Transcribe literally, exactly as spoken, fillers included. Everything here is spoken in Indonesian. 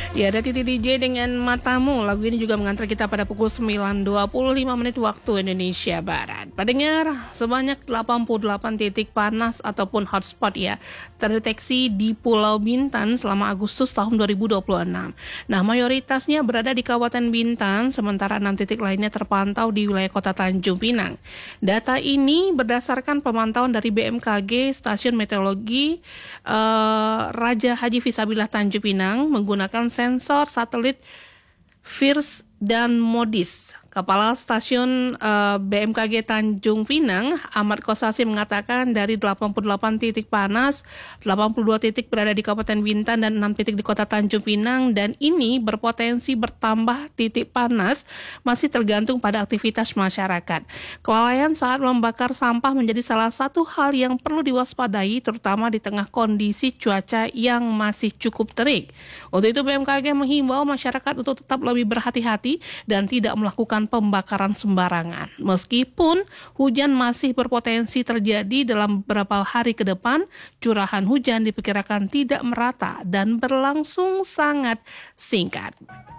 Ya, ada Titi D J dengan Matamu. Lagu ini juga mengantar kita pada pukul sembilan dua puluh lima menit waktu Indonesia Barat. Pendengar, sebanyak delapan puluh delapan titik panas ataupun hotspot ya terdeteksi di Pulau Bintan selama Agustus tahun dua ribu dua puluh enam. Nah, mayoritasnya berada di Kabupaten Bintan, sementara enam titik lainnya terpantau di wilayah Kota Tanjung Pinang. Data ini berdasarkan pemantauan dari B M K G, Stasiun Meteorologi uh, Raja Haji Fisabilillah Tanjung Pinang menggunakan sensor satelit Firs dan Modis. Kepala Stasiun uh, B M K G Tanjung Pinang, Ahmad Kosasi mengatakan dari delapan puluh delapan titik panas, delapan puluh dua titik berada di Kabupaten Bintan dan enam titik di Kota Tanjung Pinang, dan ini berpotensi bertambah titik panas masih tergantung pada aktivitas masyarakat. Kelalaian saat membakar sampah menjadi salah satu hal yang perlu diwaspadai, terutama di tengah kondisi cuaca yang masih cukup terik. Untuk itu B M K G menghimbau masyarakat untuk tetap lebih berhati-hati dan tidak melakukan pembakaran sembarangan. Meskipun hujan masih berpotensi terjadi dalam beberapa hari ke depan, curahan hujan diperkirakan tidak merata dan berlangsung sangat singkat.